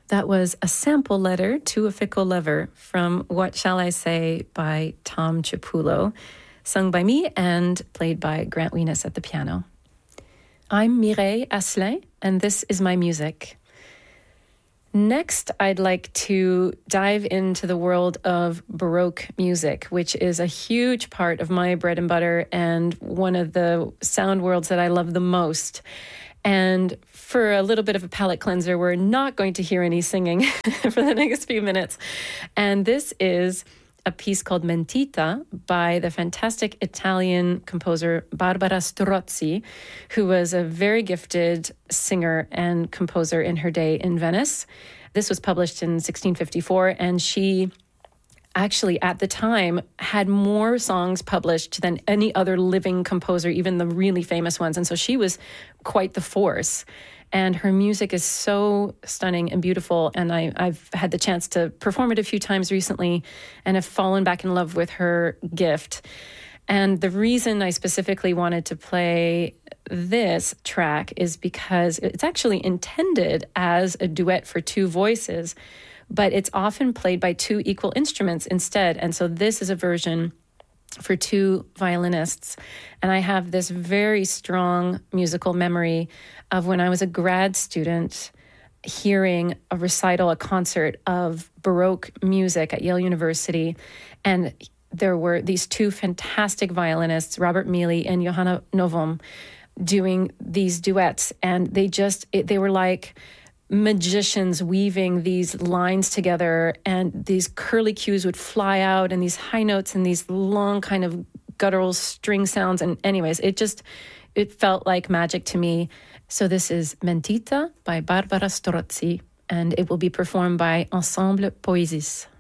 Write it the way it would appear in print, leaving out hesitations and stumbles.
That was A Sample Letter to a Fickle Lover from What Shall I Say by Tom Chiapullo, sung by me and played by Grant Weenus at the piano. I'm Mireille Asselin, and this is my music. Next, I'd like to dive into the world of Baroque music, which is a huge part of my bread and butter and one of the sound worlds that I love the most. And for a little bit of a palate cleanser, we're not going to hear any singing for the next few minutes. And this is a piece called Mentita by the fantastic Italian composer Barbara Strozzi, who was a very gifted singer and composer in her day in Venice. This was published in 1654, and she actually at the time had more songs published than any other living composer, even the really famous ones. And so she was quite the force. And her music is so stunning and beautiful. And I've had the chance to perform it a few times recently and have fallen back in love with her gift. And the reason I specifically wanted to play this track is because it's actually intended as a duet for two voices, but it's often played by two equal instruments instead. And so this is a version for two violinists. And I have this very strong musical memory of when I was a grad student hearing a recital, a concert of Baroque music at Yale University. And there were these two fantastic violinists, Robert Mealy and Johanna Novum, doing these duets. And they were like magicians weaving these lines together, and these curly cues would fly out and these high notes and these long kind of guttural string sounds. And anyways, it felt like magic to me. So this is Mentita by Barbara Strozzi, and it will be performed by Ensemble Poésis.